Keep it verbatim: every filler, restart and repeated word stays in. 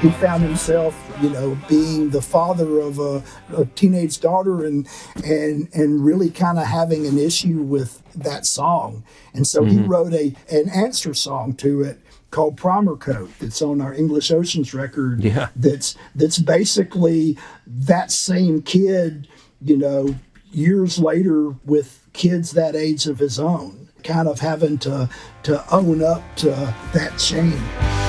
he found himself, you know, being the father of a, a teenage daughter, and and and really kind of having an issue with that song. And so he Mm-hmm. wrote a an answer song to it called Primer Coat. That's on our English Oceans record. Yeah. That's that's basically that same kid, you know, years later with kids that age of his own, kind of having to to own up to that shame.